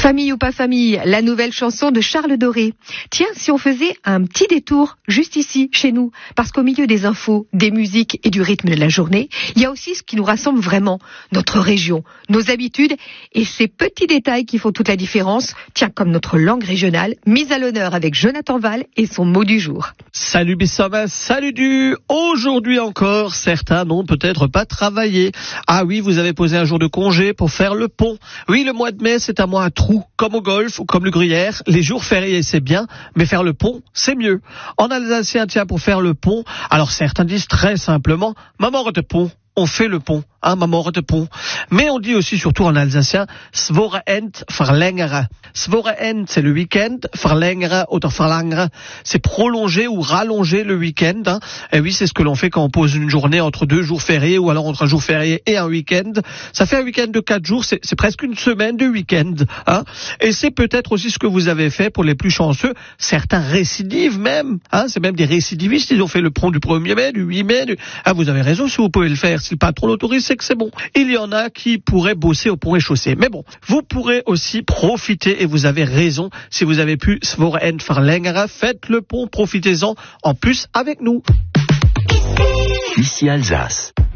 Famille ou pas famille, la nouvelle chanson de Charles Doré. Tiens, si on faisait un petit détour juste ici, chez nous, parce qu'au milieu des infos, des musiques et du rythme de la journée, il y a aussi ce qui nous rassemble vraiment, notre région, nos habitudes et ces petits détails qui font toute la différence, tiens, comme notre langue régionale, mise à l'honneur avec Jonathan Val et son mot du jour. Salut Bissama, salut du. Aujourd'hui encore, certains n'ont peut-être pas travaillé. Ah oui, vous avez posé un jour de congé pour faire le pont. Oui, le mois de mai, c'est un mois à trous, comme au golf ou comme le gruyère. Les jours fériés, c'est bien, mais faire le pont, c'est mieux. En alsacien, tiens, pour faire le pont, alors certains disent très simplement « Maman de pont ». On fait le pont, maman de pont. Mais on dit aussi, surtout en alsacien, Svoreend verlängere. Svoreend, c'est le week-end, verlängere oder verlängere, c'est prolonger ou rallonger le week-end. Et oui, c'est ce que l'on fait quand on pose une journée entre deux jours fériés ou alors entre un jour férié et un week-end. Ça fait un week-end de 4 jours, c'est presque une semaine de week-end. Et c'est peut-être aussi ce que vous avez fait pour les plus chanceux. Certains récidivent même. C'est même des récidivistes, ils ont fait le pont du 1er mai, du 8 mai. Vous avez raison, si vous pouvez le faire. Si le patron l'autorise, c'est que c'est bon. Il y en a qui pourraient bosser au pont et chaussée. Mais bon, vous pourrez aussi profiter, et vous avez raison, si vous avez pu Svoreend verlängere, faites le pont, profitez-en en plus avec nous. Ici Alsace.